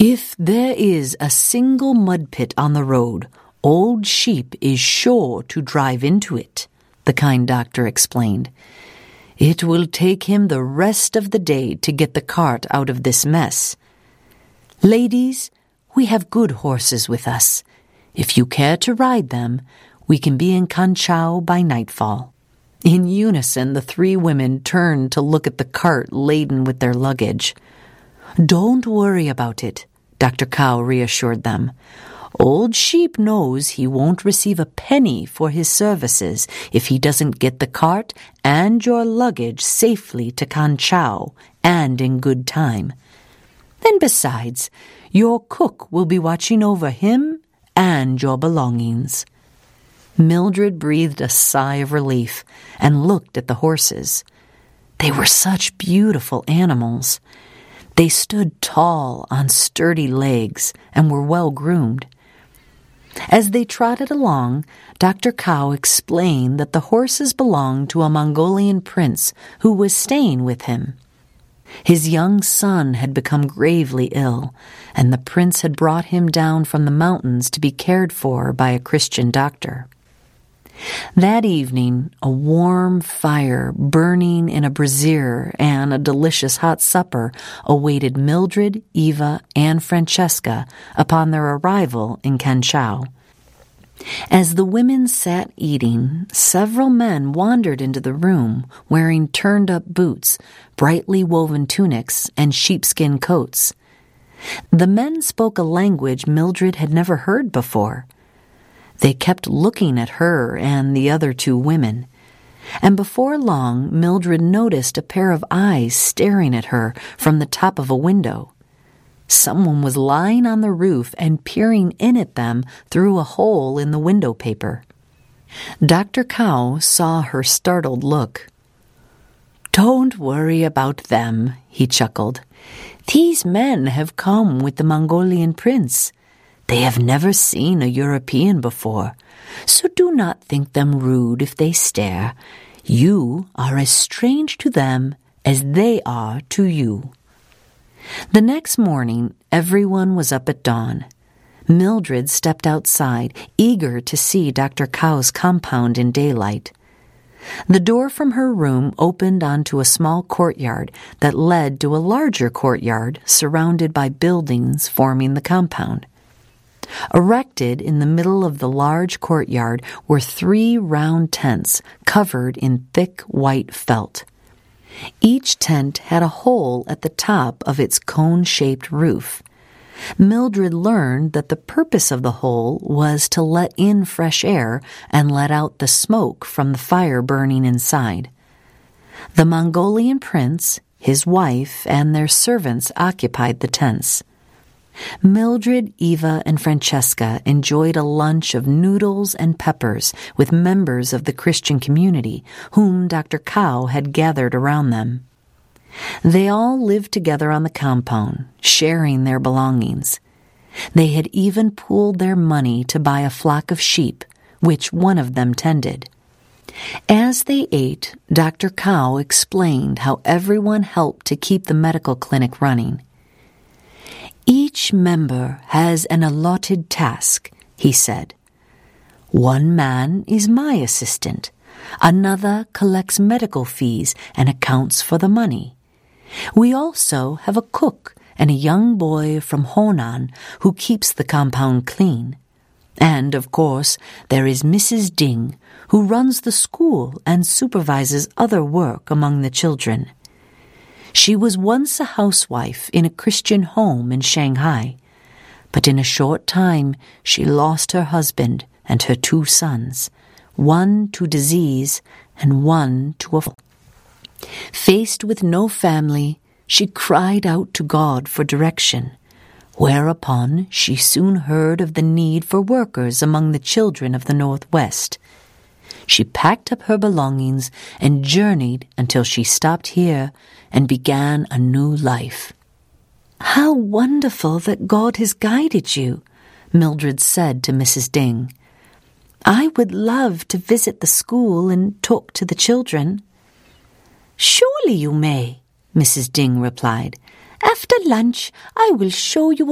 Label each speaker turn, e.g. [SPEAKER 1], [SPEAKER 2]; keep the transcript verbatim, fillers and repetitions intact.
[SPEAKER 1] If there is a single mud pit on the road, Old Sheep is sure to drive into it, the kind doctor explained. It will take him the rest of the day to get the cart out of this mess. Ladies, we have good horses with us. If you care to ride them, we can be in Kanchao by nightfall. In unison, the three women turned to look at the cart laden with their luggage. Don't worry about it, Doctor Cow reassured them. Old Sheep knows he won't receive a penny for his services if he doesn't get the cart and your luggage safely to Kanchao and in good time. And besides, your cook will be watching over him and your belongings. Mildred breathed a sigh of relief and looked at the horses. They were such beautiful animals. They stood tall on sturdy legs and were well groomed. As they trotted along, Doctor Cow explained that the horses belonged to a Mongolian prince who was staying with him. His young son had become gravely ill, and the prince had brought him down from the mountains to be cared for by a Christian doctor. That evening, a warm fire burning in a brazier and a delicious hot supper awaited Mildred, Eva, and Francesca upon their arrival in Kanchao. As the women sat eating, several men wandered into the room wearing turned-up boots, brightly woven tunics, and sheepskin coats. The men spoke a language Mildred had never heard before. They kept looking at her and the other two women, and before long Mildred noticed a pair of eyes staring at her from the top of a window. Someone was lying on the roof and peering in at them through a hole in the window paper. Doctor Cow saw her startled look. "Don't worry about them," he chuckled. "These men have come with the Mongolian prince. They have never seen a European before, so do not think them rude if they stare. You are as strange to them as they are to you." The next morning, everyone was up at dawn. Mildred stepped outside, eager to see Doctor Cow's compound in daylight. The door from her room opened onto a small courtyard that led to a larger courtyard surrounded by buildings forming the compound. Erected in the middle of the large courtyard were three round tents covered in thick white felt. Each tent had a hole at the top of its cone-shaped roof. Mildred learned that the purpose of the hole was to let in fresh air and let out the smoke from the fire burning inside. The Mongolian prince, his wife, and their servants occupied the tents. Mildred, Eva, and Francesca enjoyed a lunch of noodles and peppers with members of the Christian community, whom Doctor Cow had gathered around them. They all lived together on the compound, sharing their belongings. They had even pooled their money to buy a flock of sheep, which one of them tended. As they ate, Doctor Cow explained how everyone helped to keep the medical clinic running. "Each member has an allotted task," he said. "One man is my assistant. Another collects medical fees and accounts for the money. We also have a cook and a young boy from Honan who keeps the compound clean. And, of course, there is Missus Ding, who runs the school and supervises other work among the children. She was once a housewife in a Christian home in Shanghai, but in a short time she lost her husband and her two sons, one to disease and one to a fall. Faced with no family, she cried out to God for direction, whereupon she soon heard of the need for workers among the children of the Northwest. She packed up her belongings and journeyed until she stopped here and began a new life." "How wonderful that God has guided you," Mildred said to Missus Ding. "I would love to visit the school and talk to the children." "Surely you may," Missus Ding replied. "After lunch, I will show you